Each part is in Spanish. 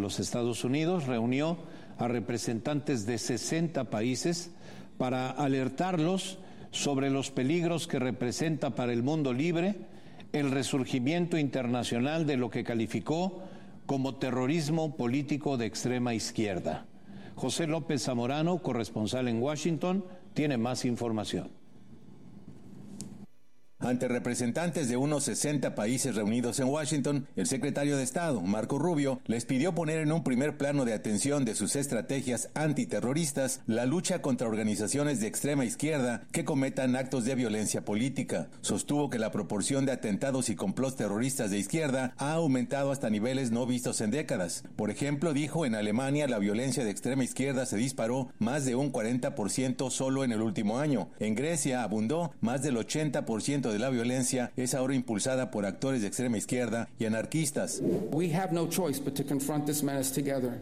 los Estados Unidos reunió a representantes de 60 países para alertarlos sobre los peligros que representa para el mundo libre el resurgimiento internacional de lo que calificó como terrorismo político de extrema izquierda. José López Zamorano, corresponsal en Washington, tiene más información. Ante representantes de unos 60 países reunidos en Washington, el secretario de Estado, Marco Rubio, les pidió poner en un primer plano de atención de sus estrategias antiterroristas la lucha contra organizaciones de extrema izquierda que cometan actos de violencia política. Sostuvo que la proporción de atentados y complots terroristas de izquierda ha aumentado hasta niveles no vistos en décadas. Por ejemplo, dijo, en Alemania la violencia de extrema izquierda se disparó más de un 40% solo en el último año. En Grecia, abundó, más del 80% de la violencia es ahora impulsada por actores de extrema izquierda y anarquistas. We have no choice but to confront this menace together.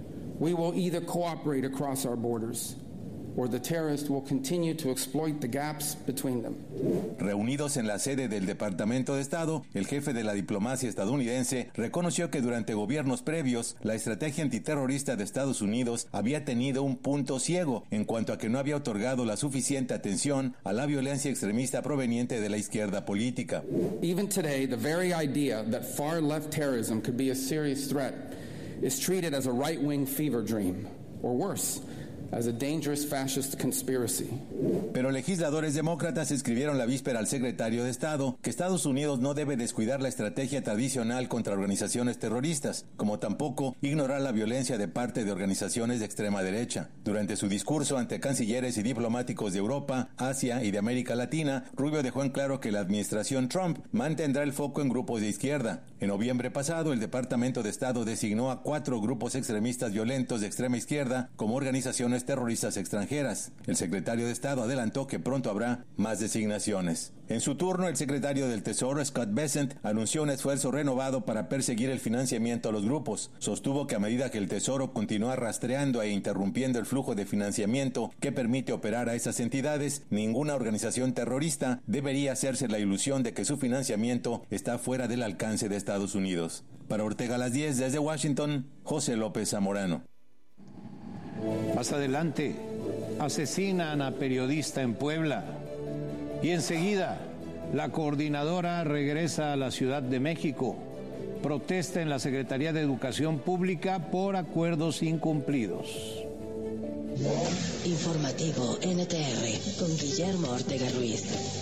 We will either cooperate across our borders, or the terrorists will continue to exploit the gaps between them. Reunidos en la sede del Departamento de Estado, el jefe de la diplomacia estadounidense reconoció que durante gobiernos previos, la estrategia antiterrorista de Estados Unidos había tenido un punto ciego en cuanto a que no había otorgado la suficiente atención a la violencia extremista proveniente de la izquierda política. Even today, the very idea that far-left terrorism could be a serious threat is treated as a right-wing fever dream, or worse, as a dangerous fascist conspiracy. Pero legisladores demócratas escribieron la víspera al secretario de Estado que Estados Unidos no debe descuidar la estrategia tradicional contra organizaciones terroristas, como tampoco ignorar la violencia de parte de organizaciones de extrema derecha. Durante su discurso ante cancilleres y diplomáticos de Europa, Asia y de América Latina, Rubio dejó en claro que la administración Trump mantendrá el foco en grupos de izquierda. En noviembre pasado, el Departamento de Estado designó a 4 grupos extremistas violentos de extrema izquierda como organizaciones terroristas extranjeras. El secretario de Estado adelantó que pronto habrá más designaciones. En su turno, el secretario del Tesoro, Scott Bessent, anunció un esfuerzo renovado para perseguir el financiamiento a los grupos. Sostuvo que a medida que el Tesoro continúa rastreando e interrumpiendo el flujo de financiamiento que permite operar a esas entidades, ninguna organización terrorista debería hacerse la ilusión de que su financiamiento está fuera del alcance de Estados Unidos. Para Ortega a las 10, desde Washington, José López Zamorano. Más adelante, asesinan a periodista en Puebla y enseguida la coordinadora regresa a la Ciudad de México. Protesta en la Secretaría de Educación Pública por acuerdos incumplidos. Informativo NTR con Guillermo Ortega Ruiz.